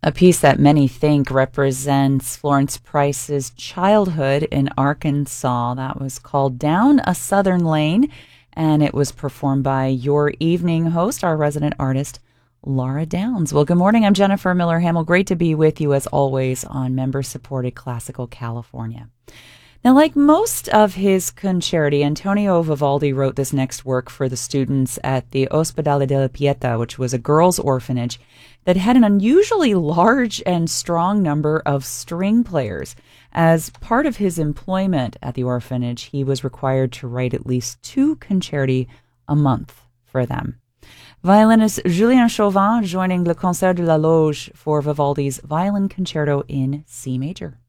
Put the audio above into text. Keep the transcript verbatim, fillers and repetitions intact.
A piece that many think represents Florence Price's childhood in Arkansas. That was called Down a Southern Lane, and it was performed by your evening host, our resident artist, Laura Downs. Well, good morning. I'm Jennifer Miller Hamill. Great to be with you, as always, on member-supported Classical California. Now, like most of his concerti, Antonio Vivaldi wrote this next work for the students at the Ospedale della Pietà, which was a girls' orphanage that had an unusually large and strong number of string players. As part of his employment at the orphanage, he was required to write at least two concerti a month for them. Violinist Julien Chauvin joining Le Concert de la Loge for Vivaldi's Violin Concerto in C major.